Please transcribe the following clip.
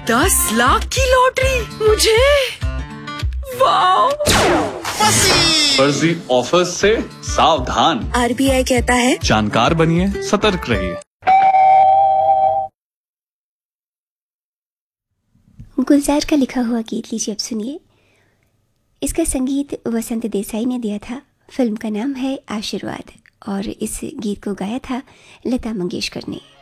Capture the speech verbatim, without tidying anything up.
दस लाख की लॉटरी मुझे, वाओ। फर्जी ऑफर्स से सावधान। आरबीआई कहता है जानकार बनिए, सतर्क रहिए। गुलजार का लिखा हुआ गीत लीजिए अब सुनिए। इसका संगीत वसंत देसाई ने दिया था। फिल्म का नाम है आशीर्वाद और इस गीत को गाया था लता मंगेशकर ने।